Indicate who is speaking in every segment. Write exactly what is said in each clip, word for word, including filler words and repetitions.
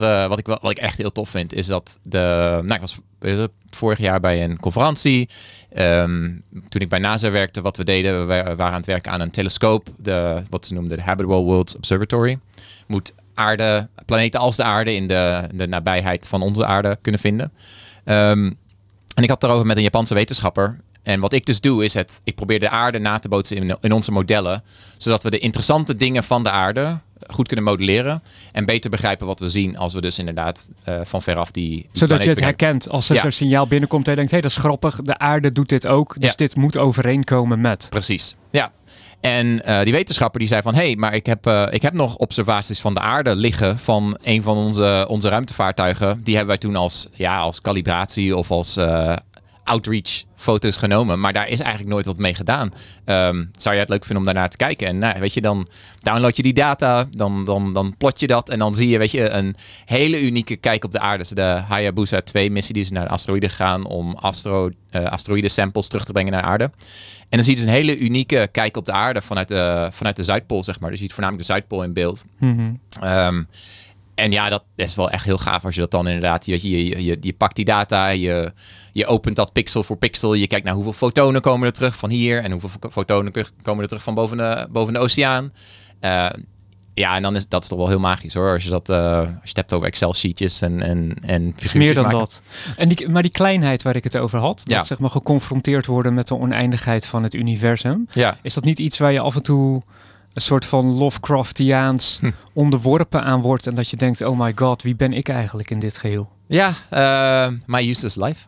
Speaker 1: Uh, wat, ik wel, wat ik echt heel tof vind, is dat de... Nou, ik was vorig jaar bij een conferentie. Um, toen ik bij NASA werkte, wat we deden, we waren aan het werken aan een telescoop. De, wat ze noemden de Habitable Worlds Observatory. Moet aarde, planeten als de aarde in de, de nabijheid van onze aarde kunnen vinden. Um, en ik had het erover met een Japanse wetenschapper. En wat ik dus doe, is het, ik probeer de aarde na te bootsen in, in onze modellen. Zodat we de interessante dingen van de aarde goed kunnen modelleren. En beter begrijpen wat we zien als we dus inderdaad uh, van veraf die, die
Speaker 2: Zodat je het herkent als er
Speaker 1: ja.
Speaker 2: zo'n signaal binnenkomt en je denkt, hé, hey, dat is grappig. De aarde doet dit ook, dus ja. dit moet overeenkomen met.
Speaker 1: Precies, ja. En uh, die wetenschapper die zei van... hé, hey, maar ik heb, uh, ik heb nog observaties van de aarde liggen... van een van onze, onze ruimtevaartuigen. Die hebben wij toen als, ja, als calibratie of als uh, outreach foto's genomen. Maar daar is eigenlijk nooit wat mee gedaan. Um, zou je het leuk vinden om daarnaar te kijken? En nou, weet je, dan download je die data, dan, dan, dan plot je dat... en dan zie je, weet je, een hele unieke kijk op de aarde. Dus de Hayabusa twee missie, die is naar de asteroïden gegaan... om astro, uh, asteroïden samples terug te brengen naar de aarde. En dan zie je dus een hele unieke kijk op de aarde vanuit de, vanuit de Zuidpool, zeg maar. Dus je ziet voornamelijk de Zuidpool in beeld.
Speaker 2: Mm-hmm.
Speaker 1: Um, en ja, dat is wel echt heel gaaf als je dat dan inderdaad... Je, je, je, je pakt die data, je, je opent dat pixel voor pixel... je kijkt naar hoeveel fotonen komen er terug van hier... en hoeveel fotonen komen er terug van boven de, boven de oceaan. Uh, ja, en dan is dat is toch wel heel magisch, hoor. Als je, dat, uh, als je het hebt over Excel-sheetjes en, en, en figuurtjes
Speaker 2: meer dan
Speaker 1: maken.
Speaker 2: dat. En die, maar die kleinheid waar ik het over had... dat
Speaker 1: ja.
Speaker 2: zeg maar geconfronteerd worden met de oneindigheid van het universum...
Speaker 1: Ja.
Speaker 2: Is dat niet iets waar je af en toe... een soort van Lovecraftiaans hm. onderworpen aan wordt... en dat je denkt, oh my god, wie ben ik eigenlijk in dit geheel?
Speaker 1: Ja, uh, my useless life.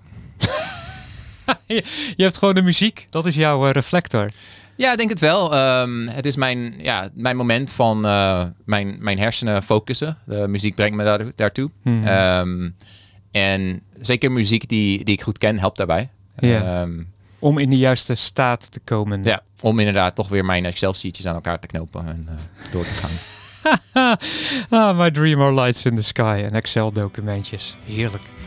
Speaker 2: je, je hebt gewoon de muziek, dat is jouw uh, reflector.
Speaker 1: Ja, ik denk het wel. Um, het is mijn, ja, mijn moment van uh, mijn, mijn hersenen focussen. De muziek brengt me daar, daartoe. Hmm. Um, en zeker muziek die, die ik goed ken, helpt daarbij.
Speaker 2: Ja. Um, om in de juiste staat te komen.
Speaker 1: Ja, om inderdaad toch weer mijn Excel-sheetjes aan elkaar te knopen en uh, door te gaan.
Speaker 2: ah, my dream are lights in the sky en Excel-documentjes. Heerlijk.